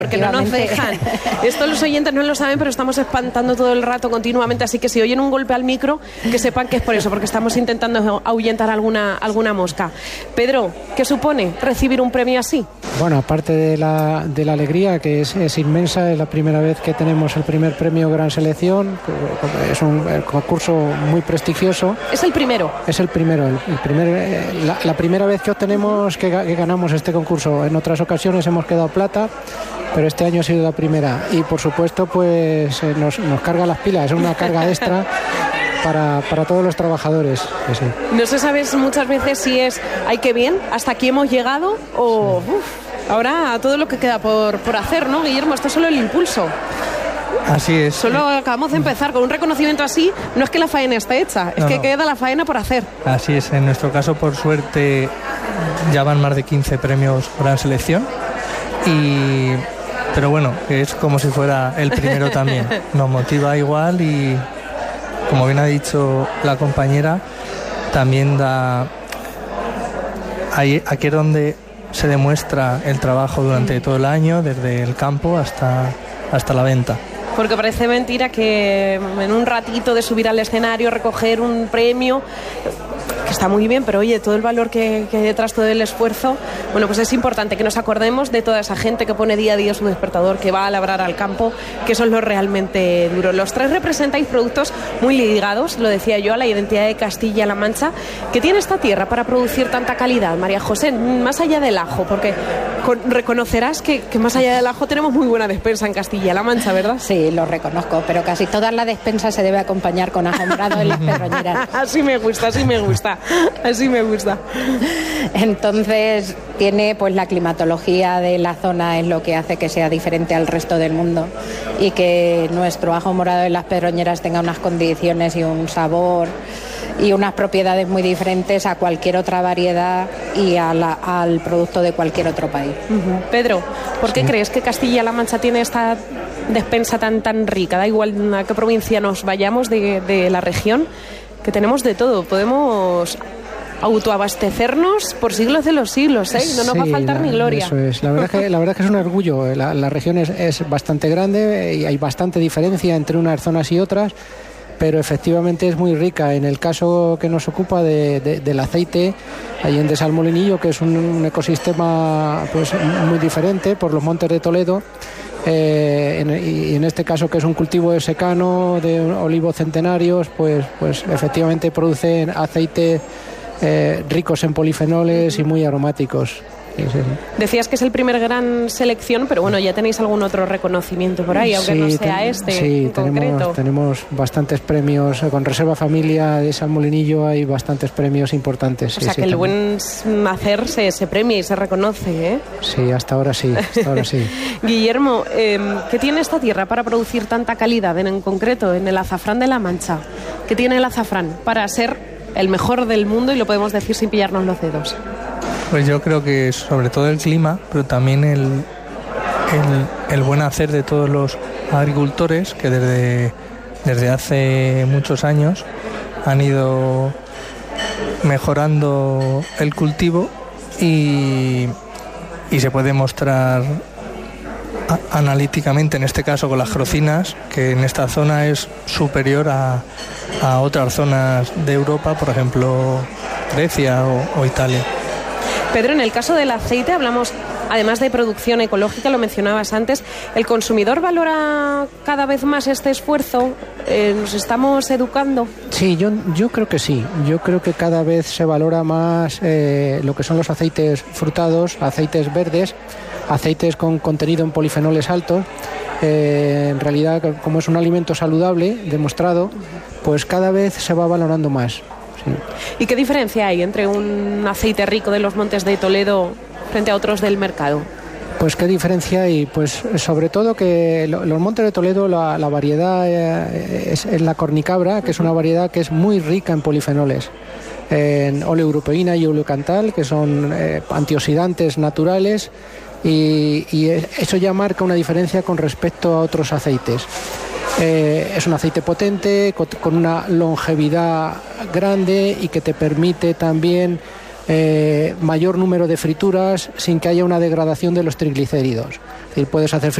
Porque no nos dejan. Esto los oyentes no lo saben, pero estamos espantando todo el rato continuamente, así que si oyen un golpe al micro, que sepan que es por eso, porque estamos intentando ahuyentar alguna mosca. Pedro, ¿qué supone recibir un premio así? Bueno, aparte de la alegría, que es inmensa, es la primera vez que tenemos el primer premio Gran Selección, es un concurso muy prestigioso. ¿Es el primero? Es el primero, la primera vez que obtenemos, que ganamos este concurso. En otras ocasiones hemos quedado plata, pero este año ha sido la primera y por supuesto pues nos carga las pilas, es una carga extra para todos los trabajadores. Sí. No se sabe muchas veces si es ¡ay, qué bien! Hasta aquí hemos llegado o ahora todo lo que queda por hacer, ¿no, Guillermo? Esto es solo el impulso. Así es. Solo acabamos de empezar con un reconocimiento así. No es que la faena esté hecha, es que queda la faena por hacer. Así es, en nuestro caso por suerte ya van más de 15 premios Gran Selección pero bueno, es como si fuera el primero también. Nos motiva igual y, como bien ha dicho la compañera, también aquí es donde se demuestra el trabajo durante todo el año, desde el campo hasta la venta. Porque parece mentira que en un ratito de subir al escenario, recoger un premio, que está muy bien, pero oye, todo el valor que hay detrás, todo el esfuerzo, bueno, pues es importante que nos acordemos de toda esa gente que pone día a día su despertador, que va a labrar al campo, que eso es lo realmente duro. Los tres representáis productos muy ligados, lo decía yo, a la identidad de Castilla-La Mancha. ¿Qué tiene esta tierra para producir tanta calidad, María José? Más allá del ajo, porque reconocerás que más allá del ajo tenemos muy buena despensa en Castilla-La Mancha, ¿verdad? Sí, lo reconozco, pero casi toda la despensa se debe acompañar con ajo morado en las pedroñeras. Así me gusta. Así me gusta. Entonces tiene pues la climatología de la zona es lo que hace que sea diferente al resto del mundo y que nuestro ajo morado en las pedroñeras tenga unas condiciones y un sabor y unas propiedades muy diferentes a cualquier otra variedad y al producto de cualquier otro país. Pedro, ¿por qué crees que Castilla-La Mancha tiene esta despensa tan rica? Da igual a qué provincia nos vayamos de la región, que tenemos de todo, podemos autoabastecernos por siglos de los siglos, ¿eh? No nos va a faltar ni gloria. Eso es, la verdad que es un orgullo. La región es bastante grande y hay bastante diferencia entre unas zonas y otras, pero efectivamente es muy rica. En el caso que nos ocupa del aceite, ahí en Desalmolinillo, que es un ecosistema pues muy diferente por los montes de Toledo, y en este caso que es un cultivo de secano de olivos centenarios, pues efectivamente producen aceite ricos en polifenoles y muy aromáticos. Sí. Decías que es el primer Gran Selección, pero bueno, ya tenéis algún otro reconocimiento por ahí, aunque no sea en concreto. Tenemos bastantes premios. Con Reserva Familia de San Molinillo hay bastantes premios importantes. O sea que el buen hacer se premia y se reconoce, ¿eh? Sí, hasta ahora sí. Guillermo, ¿qué tiene esta tierra para producir tanta calidad en concreto en el azafrán de La Mancha? ¿Qué tiene el azafrán para ser el mejor del mundo y lo podemos decir sin pillarnos los dedos? Pues yo creo que sobre todo el clima, pero también el buen hacer de todos los agricultores que desde hace muchos años han ido mejorando el cultivo y se puede mostrar analíticamente, en este caso con las crocinas, que en esta zona es superior a otras zonas de Europa, por ejemplo Grecia o Italia. Pedro, en el caso del aceite hablamos, además de producción ecológica, lo mencionabas antes, ¿el consumidor valora cada vez más este esfuerzo? ¿Nos estamos educando? Sí, yo creo que sí. Yo creo que cada vez se valora más lo que son los aceites frutados, aceites verdes, aceites con contenido en polifenoles altos. En realidad, como es un alimento saludable, demostrado, pues cada vez se va valorando más. Sí. ¿Y qué diferencia hay entre un aceite rico de los Montes de Toledo frente a otros del mercado? Pues qué diferencia hay, pues sobre todo que los Montes de Toledo la variedad es la cornicabra, que es una variedad que es muy rica en polifenoles, en oleoeuropeína y oleocantal, que son antioxidantes naturales, y eso ya marca una diferencia con respecto a otros aceites. Es un aceite potente, con una longevidad grande y que te permite también mayor número de frituras sin que haya una degradación de los triglicéridos. Es decir, puedes hacer